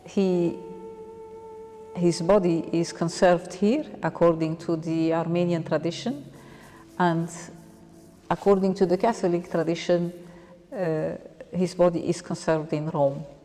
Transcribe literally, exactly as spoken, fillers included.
he, his body is conserved here according to the Armenian tradition, and according to the Catholic tradition, uh, his body is conserved in Rome.